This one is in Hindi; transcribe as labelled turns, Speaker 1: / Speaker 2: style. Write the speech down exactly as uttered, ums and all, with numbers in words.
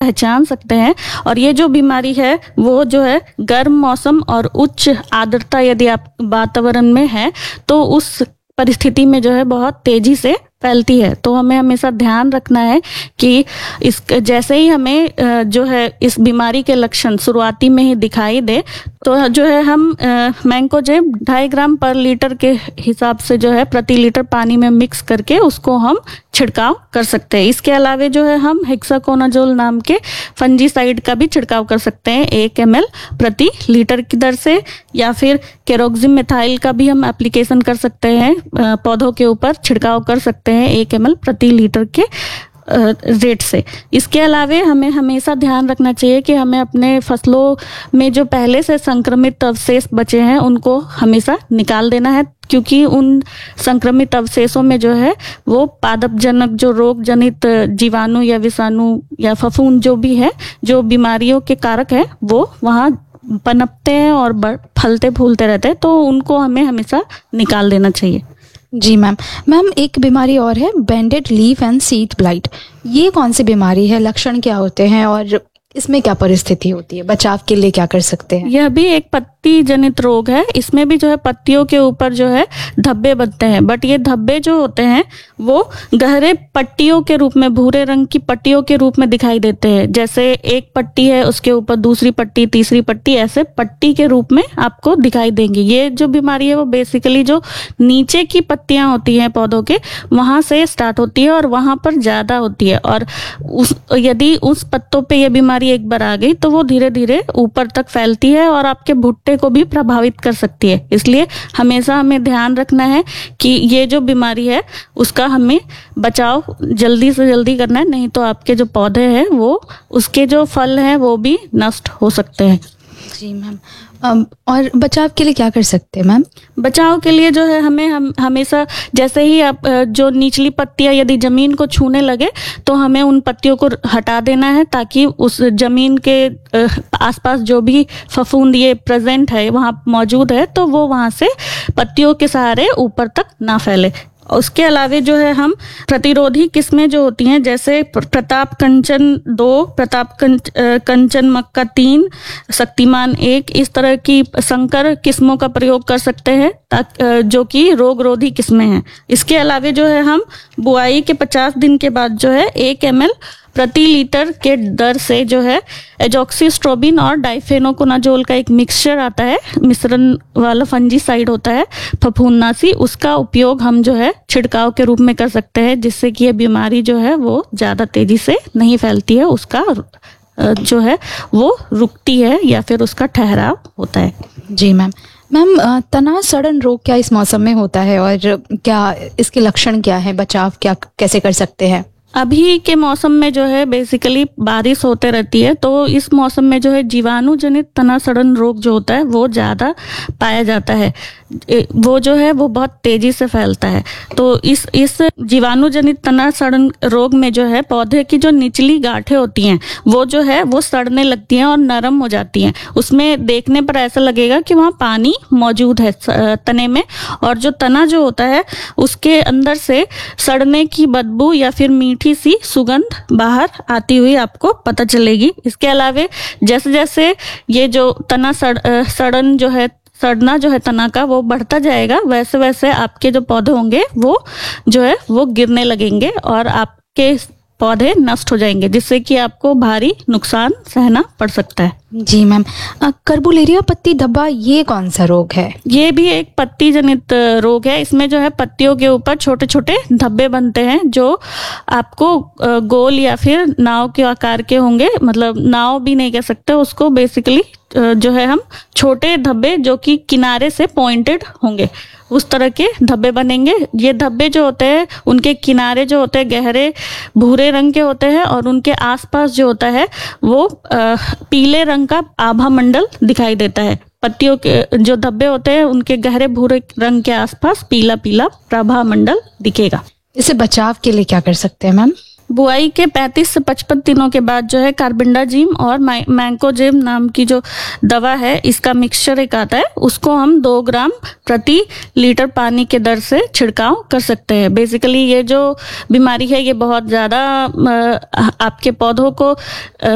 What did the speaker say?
Speaker 1: पहचान सकते हैं। और ये जो बीमारी है वो जो है गर्म मौसम और उच्च आर्द्रता यदि आप वातावरण में है तो उस परिस्थिति में जो है बहुत तेजी से फैलती है। तो हमें हमेशा ध्यान रखना है कि इस जैसे ही हमें जो है इस बीमारी के लक्षण शुरुआती में ही दिखाई दे तो जो है हम मैंकोजेब ढाई ग्राम पर लीटर के हिसाब से जो है प्रति लीटर पानी में मिक्स करके उसको हम छिड़काव कर सकते हैं। इसके अलावे जो है हम हेक्साकोनाजोल नाम के फंजीसाइड का भी छिड़काव कर सकते हैं एक एम एल प्रति लीटर की दर से, या फिर केरोक्सिम मिथाइल का भी हम एप्लीकेशन कर सकते हैं, पौधों के ऊपर छिड़काव कर सकते हैं एक एम एल प्रति लीटर के रेट से। इसके अलावे हमें हमेशा ध्यान रखना चाहिए कि हमें अपने फसलों में जो पहले से संक्रमित अवशेष बचे हैं उनको हमेशा निकाल देना है, क्योंकि उन संक्रमित अवशेषों में जो है वो पादपजनक जो रोग जनित जीवाणु या विषाणु या फफूंद जो भी है, जो बीमारियों के कारक है, वो वहाँ पनपते हैं और फलते फूलते रहते हैं, तो उनको हमें हमेशा निकाल देना चाहिए।
Speaker 2: जी मैम। मैम एक बीमारी और है bended leaf and seed blight, ये कौन सी बीमारी है, लक्षण क्या होते हैं और इसमें क्या परिस्थिति होती है, बचाव के लिए क्या कर सकते हैं?
Speaker 1: यह भी एक पत्ती जनित रोग है। इसमें भी जो है पत्तियों के ऊपर जो है धब्बे बनते हैं, बट ये धब्बे जो होते हैं वो गहरे पट्टियों के रूप में, भूरे रंग की पट्टियों के रूप में दिखाई देते हैं। जैसे एक पट्टी है उसके ऊपर दूसरी पट्टी, तीसरी पट्टी, ऐसे पट्टी के रूप में आपको दिखाई देंगी। ये जो बीमारी है वो बेसिकली जो नीचे की पत्तियां होती हैं पौधों के, वहां से स्टार्ट होती है और वहां पर ज्यादा होती है। और उस यदि उस पत्तों पे ये बीमारी एक बार आ गई तो वो धीरे धीरे ऊपर तक फैलती है और आपके भुट्टे को भी प्रभावित कर सकती है। इसलिए हमेशा हमें ध्यान रखना है कि ये जो बीमारी है उसका हमें बचाव जल्दी से जल्दी करना है, नहीं तो आपके जो पौधे हैं वो उसके जो फल हैं वो भी नष्ट हो सकते हैं।
Speaker 2: जी मैम। और बचाव के लिए क्या कर सकते हैं मैम?
Speaker 1: बचाव के लिए जो है हमें हम हमेशा जैसे ही आप जो निचली पत्तियां यदि जमीन को छूने लगे तो हमें उन पत्तियों को हटा देना है, ताकि उस जमीन के आसपास जो भी फफूंद ये प्रेजेंट है, वहाँ मौजूद है, तो वो वहाँ से पत्तियों के सहारे ऊपर तक ना फैले। उसके अलावे जो है हम प्रतिरोधी किस्में जो होती हैं, जैसे प्रताप कंचन दो, प्रताप कंचन मक्का तीन, शक्तिमान एक, इस तरह की संकर किस्मों का प्रयोग कर सकते हैं ताकि जो कि रोग रोधी किस्में हैं। इसके अलावे जो है हम बुआई के पचास दिन के बाद जो है एक एम एल प्रति लीटर के दर से जो है एजॉक्सिस्ट्रोबिन और डाइफेनोकोनाजोल का एक मिक्सचर आता है, मिश्रण वाला फंजीसाइड होता है फफूंदनाशी, उसका उपयोग हम जो है छिड़काव के रूप में कर सकते हैं, जिससे कि ये बीमारी जो है वो ज़्यादा तेजी से नहीं फैलती है, उसका जो है वो रुकती है या फिर उसका ठहराव होता है।
Speaker 2: जी मैम। मैम तना सड़न रोग क्या इस मौसम में होता है और क्या इसके लक्षण क्या है, बचाव क्या कैसे कर सकते हैं?
Speaker 1: अभी के मौसम में जो है बेसिकली बारिश होते रहती है, तो इस मौसम में जो है जीवाणु जनित तना सड़न रोग जो होता है वो ज़्यादा पाया जाता है। वो जो है वो बहुत तेजी से फैलता है। तो इस इस जीवाणु जनित तना सड़न रोग में जो है पौधे की जो निचली गांठें होती हैं वो जो है वो सड़ने लगती हैं और नरम हो जाती हैं। उसमें देखने पर ऐसा लगेगा कि वहाँ पानी मौजूद है तने में, और जो तना जो होता है उसके अंदर से सड़ने की बदबू या फिर मीठी सी सुगंध बाहर आती हुई आपको पता चलेगी। इसके अलावे जैसे जैसे ये जो तना सड़ सड़न जो है सड़ना जो है तना का वो बढ़ता जाएगा, वैसे वैसे आपके जो पौधे होंगे वो जो है वो गिरने लगेंगे और आपके पौधे नष्ट हो जाएंगे, जिससे कि आपको भारी नुकसान सहना पड़ सकता है।
Speaker 2: जी मैम। कर्बुलेरिया पत्ती धब्बा ये कौन सा रोग है?
Speaker 1: ये भी एक पत्ती जनित रोग है। इसमें जो है पत्तियों के ऊपर छोटे छोटे धब्बे बनते हैं जो आपको गोल या फिर नाव के आकार के होंगे, मतलब नाव भी नहीं कह सकते उसको, बेसिकली जो है हम छोटे धब्बे जो कि किनारे से पॉइंटेड होंगे उस तरह के धब्बे बनेंगे। ये धब्बे जो होते हैं उनके किनारे जो होते हैं गहरे भूरे रंग के होते हैं और उनके आसपास जो होता है वो आ, पीले रंग का आभा मंडल दिखाई देता है। पत्तियों के जो धब्बे होते हैं उनके गहरे भूरे रंग के आसपास पीला पीला प्रभा मंडल दिखेगा।
Speaker 2: इसे बचाव के लिए क्या कर सकते हैं मैम?
Speaker 1: बुआई के पैंतीस से पचपन दिनों के बाद जो है कार्बेंडाजिम और मैंकोजेब नाम की जो दवा है इसका मिक्सचर एक आता है, उसको हम दो ग्राम प्रति लीटर पानी के दर से छिड़काव कर सकते हैं। बेसिकली ये जो बीमारी है ये बहुत ज़्यादा आपके पौधों को